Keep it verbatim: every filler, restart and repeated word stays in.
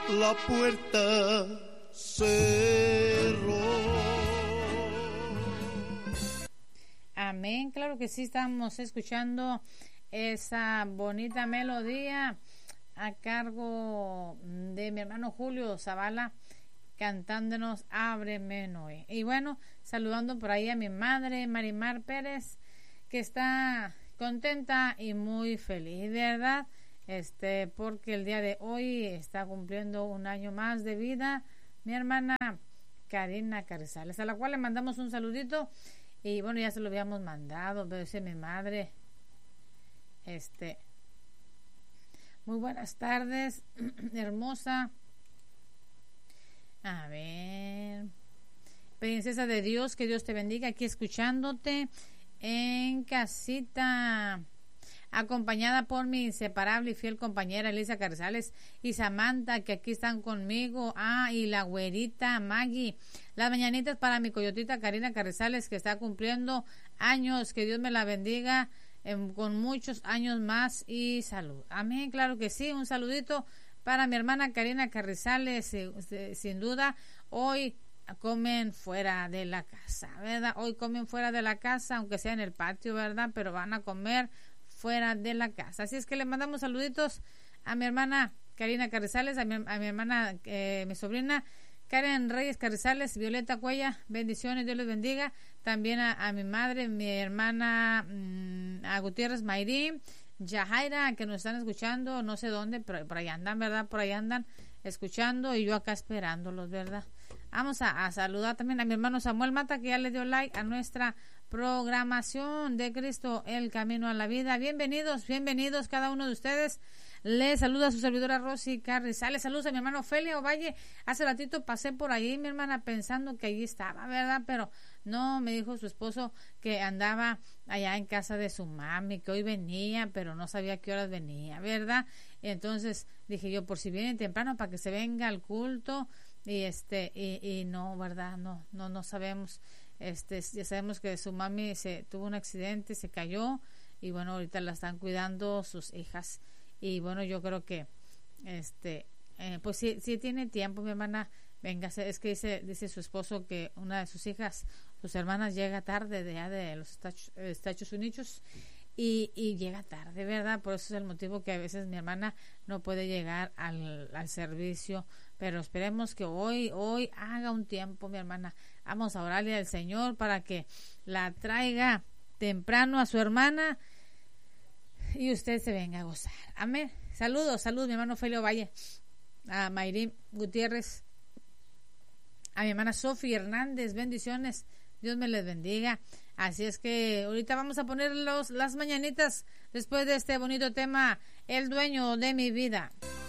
la puerta cerró. Amén, claro que sí, estamos escuchando esa bonita melodía a cargo de mi hermano Julio Zavala, cantándonos Ábreme Noé. Y bueno, saludando por ahí a mi madre Marimar Pérez, que está contenta y muy feliz, ¿verdad? Este, porque el día de hoy está cumpliendo un año más de vida mi hermana Karina Carrizales, a la cual le mandamos un saludito. Y bueno, ya se lo habíamos mandado, pero dice mi madre, este, muy buenas tardes, hermosa. A ver, princesa de Dios, que Dios te bendiga, aquí escuchándote en casita, acompañada por mi inseparable y fiel compañera Elisa Carrizales y Samantha, que aquí están conmigo. Ah, y la güerita Maggie. Las mañanitas para mi coyotita Karina Carrizales, que está cumpliendo años. Que Dios me la bendiga eh, con muchos años más y salud. Amén, claro que sí. Un saludito para mi hermana Karina Carrizales. Eh, sin duda, hoy comen fuera de la casa, ¿verdad? Hoy comen fuera de la casa, aunque sea en el patio, ¿verdad? Pero van a comer fuera de la casa. Así es que le mandamos saluditos a mi hermana Karina Carrizales, a mi, a mi hermana, eh, mi sobrina Karen Reyes Carrizales, Violeta Cuella, bendiciones, Dios les bendiga. También a, a mi madre, mi hermana mmm, a Gutiérrez Mayrín, Yajaira, que nos están escuchando, no sé dónde, pero por ahí andan, ¿verdad? Por ahí andan escuchando y yo acá esperándolos, ¿verdad? Vamos a, a saludar también a mi hermano Samuel Mata, que ya le dio like a nuestra programación de Cristo, el camino a la vida. Bienvenidos, bienvenidos cada uno de ustedes. Les saluda a su servidora Rosy Carrizales. Saludos a mi hermano Ofelia Ovalle. Hace ratito pasé por ahí, mi hermana, pensando que allí estaba, ¿verdad? Pero no, me dijo su esposo que andaba allá en casa de su mami, que hoy venía, pero no sabía qué horas venía, ¿verdad? Entonces dije yo, por si viene temprano, para que se venga al culto. Y este, y, y no, ¿verdad? No, no, no sabemos. Este, ya sabemos que su mami se tuvo un accidente, se cayó, y bueno, ahorita la están cuidando sus hijas. Y bueno, yo creo que este eh, pues si, si tiene tiempo, mi hermana, venga. Es que dice dice su esposo que una de sus hijas, sus hermanas, llega tarde de allá de los Estados Unidos, y, y llega tarde, ¿verdad? Por eso es el motivo que a veces mi hermana no puede llegar al, al servicio. Pero esperemos que hoy hoy haga un tiempo, mi hermana. Vamos a orarle al Señor para que la traiga temprano a su hermana y usted se venga a gozar. Amén. Saludos, saludos, mi hermano Felio Valle, a Mayrín Gutiérrez, a mi hermana Sofía Hernández, bendiciones, Dios me les bendiga. Así es que ahorita vamos a poner los, las mañanitas después de este bonito tema, El dueño de mi vida.